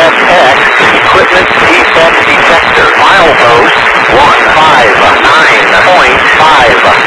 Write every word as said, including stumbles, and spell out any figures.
S X equipment defect detector. Milepost one five nine point five.